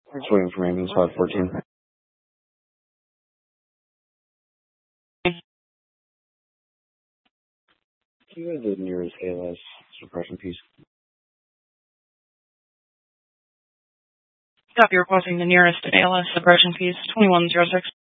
Just waiting for ambulance 514. You have the nearest ALS suppression piece. Copy, requesting the nearest ALS suppression piece, 2106.